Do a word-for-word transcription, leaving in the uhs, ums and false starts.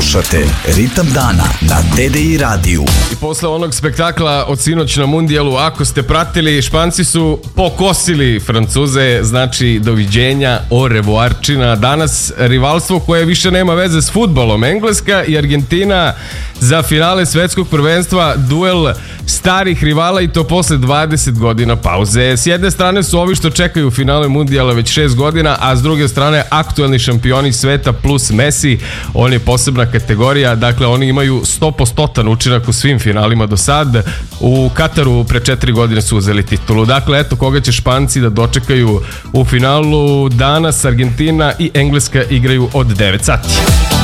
Slušate Ritam dana na T D I radiju. I posle onog spektakla od sinoć na Mundijalu, ako ste pratili, Španci su pokosili Francuze, znači doviđenja, au revoirčina. Danas rivalstvo koje više nema veze s fudbalom. Engleska i Argentina za finale svetskog prvenstva, duel starih rivala i to posle dvadeset godina pauze. S jedne strane su ovi što čekaju finale Mundijala već šest godina, a s druge strane aktuelni šampioni sveta plus Messi. On je posebna kategorija, dakle oni imaju sto posto učinak u svim finalima do sad. U Kataru pre četiri godine su uzeli titulu. Dakle, eto koga će Španci da dočekaju u finalu. Danas Argentina i Engleska igraju od devet sati.